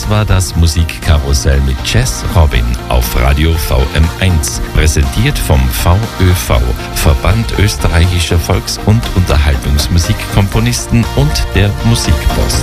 war das Musikkarussell mit Jazz Robin auf Radio VM1, präsentiert vom VÖV, Verband österreichischer Volks- und Unterhaltungsmusikkomponisten und der Musikpost.